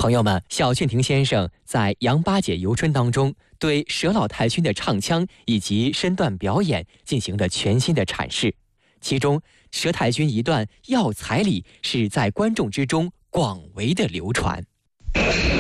朋友们，小俊庭先生在《杨八姐游春》当中，对佘老太君的唱腔以及身段表演进行了全新的阐释。其中，佘太君一段要彩礼是在观众之中广为的流传。